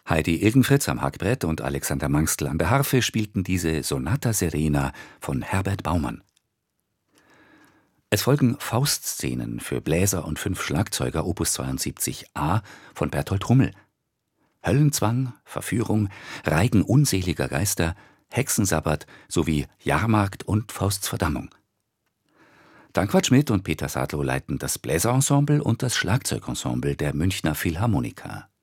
Heidi Ilgenfritz am Hackbrett und Alexander Mangstl an der Harfe spielten diese Sonata Serena von Herbert Baumann. Es folgen Faustszenen für Bläser und 5 Schlagzeuger Opus 72a von Bertold Rummel. Höllenzwang, Verführung, Reigen unseliger Geister, Hexensabbat sowie Jahrmarkt und Fausts Verdammung. Danquart Schmidt und Peter Sadlow leiten das Bläserensemble und das Schlagzeugensemble der Münchner Philharmoniker.